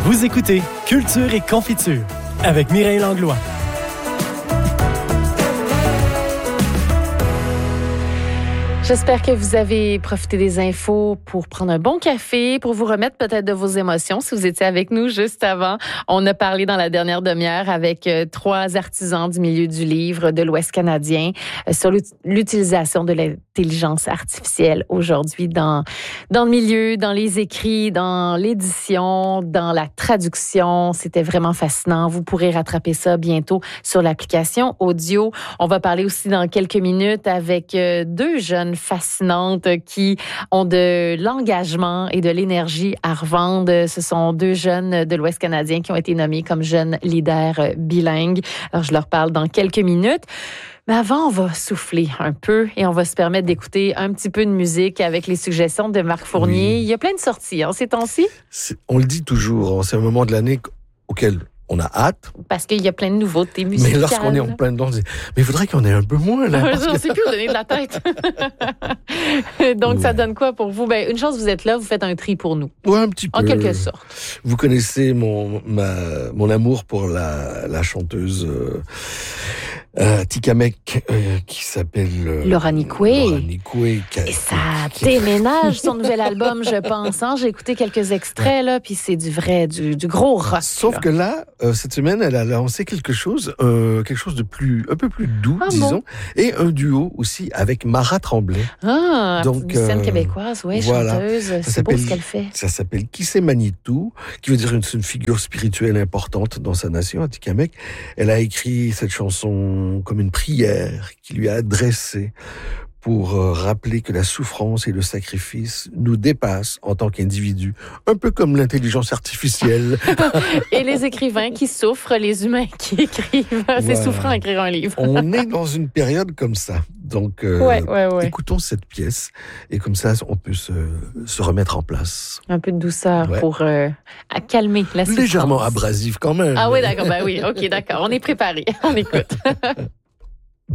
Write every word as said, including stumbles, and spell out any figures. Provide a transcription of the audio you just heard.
Vous écoutez Culture et Confiture avec Mireille Langlois. J'espère que vous avez profité des infos pour prendre un bon café, pour vous remettre peut-être de vos émotions. Si vous étiez avec nous juste avant, on a parlé dans la dernière demi-heure avec euh, trois artisans du milieu du livre de l'Ouest canadien euh, sur l'utilisation de l'intelligence artificielle aujourd'hui dans, dans le milieu, dans les écrits, dans l'édition, dans la traduction. C'était vraiment fascinant. Vous pourrez rattraper ça bientôt sur l'application audio. On va parler aussi dans quelques minutes avec euh, deux jeunes fascinantes qui ont de l'engagement et de l'énergie à revendre. Ce sont deux jeunes de l'Ouest canadien qui ont été nommés comme jeunes leaders bilingues. Alors, je leur parle dans quelques minutes. Mais avant, on va souffler un peu et on va se permettre d'écouter un petit peu de musique avec les suggestions de Marc Fournier. Oui. Il y a plein de sorties hein, ces temps-ci. C'est, on le dit toujours, c'est un moment de l'année auquel on a hâte. Parce qu'il y a plein de nouveautés musicales. Mais lorsqu'on est en plein dedans, on dit, mais il faudrait qu'il y en ait un peu moins, là. Ouais, on ne sait plus où donner de la tête. Donc, ouais. Ça donne quoi pour vous? Ben, une chance, vous êtes là, vous faites un tri pour nous. Oui, un petit peu. En quelque sorte. Vous connaissez mon, ma, mon amour pour la, la chanteuse euh, euh, Tikamek, euh, qui s'appelle... Euh, Laura Nikwe. Laura Nikwe. Et ça déménage son nouvel album, je pense. Hein? J'ai écouté quelques extraits, là, puis c'est du vrai, du, du gros rock. Sauf là. que là, euh, cette semaine, elle a lancé quelque chose, euh, quelque chose de plus, un peu plus doux, ah, disons, bon. Et un duo aussi avec Mara Tremblay. Ah, donc musicienne euh, québécoise, oui, voilà. Chanteuse. C'est beau ce qu'elle fait. Ça s'appelle Kissé Manitou, qui veut dire une, une figure spirituelle importante dans sa nation, Atikamek. Elle a écrit cette chanson comme une prière qui lui a adressée pour euh, rappeler que la souffrance et le sacrifice nous dépassent en tant qu'individus, un peu comme l'intelligence artificielle. Et les écrivains qui souffrent, les humains qui écrivent. C'est voilà. Souffrant d'écrire un livre. On est dans une période comme ça. Donc, euh, ouais, ouais, ouais. écoutons cette pièce et comme ça, on peut se, se remettre en place. Un peu de douceur ouais. pour euh, calmer la souffrance. Légèrement abrasif quand même. Ah oui, d'accord. Ben oui, OK, d'accord. On est préparé. On écoute.